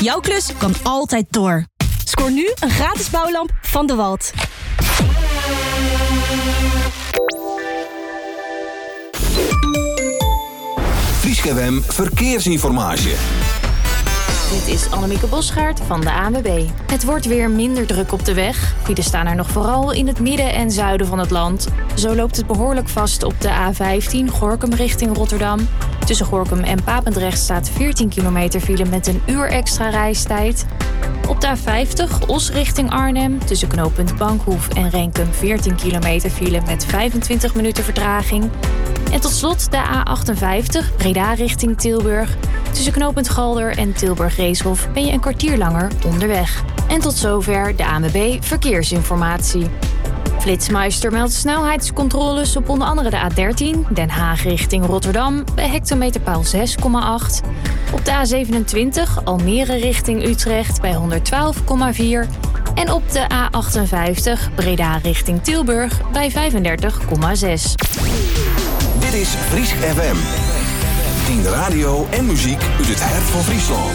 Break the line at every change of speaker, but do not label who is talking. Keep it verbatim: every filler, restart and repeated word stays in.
Jouw klus kan altijd door. Scoor nu een gratis bouwlamp van De Walt.
Frysk F M Verkeersinformatie.
Dit is Annemieke Bosgaard van de A N W B. Het wordt weer minder druk op de weg. Files staan er nog vooral in het midden en zuiden van het land. Zo loopt het behoorlijk vast op de A vijftien Gorinchem richting Rotterdam. Tussen Gorinchem en Papendrecht staat veertien kilometer file met een uur extra reistijd. Op de A vijftig Os richting Arnhem. Tussen knooppunt Bankhoef en Renkum veertien kilometer file met vijfentwintig minuten vertraging. En tot slot de A achtenvijftig Breda richting Tilburg. Tussen knooppunt Galder en Tilburg-Reeshof ben je een kwartier langer onderweg. En tot zover de A N W B Verkeersinformatie. Flitsmeister meldt snelheidscontroles op onder andere de A dertien... Den Haag richting Rotterdam bij hectometerpaal zes komma acht. Op de A zevenentwintig Almere richting Utrecht bij honderdtwaalf komma vier. En op de A achtenvijftig Breda richting Tilburg bij vijfendertig komma zes.
Dit is Frysk F M. tien radio en muziek uit het hart van Friesland.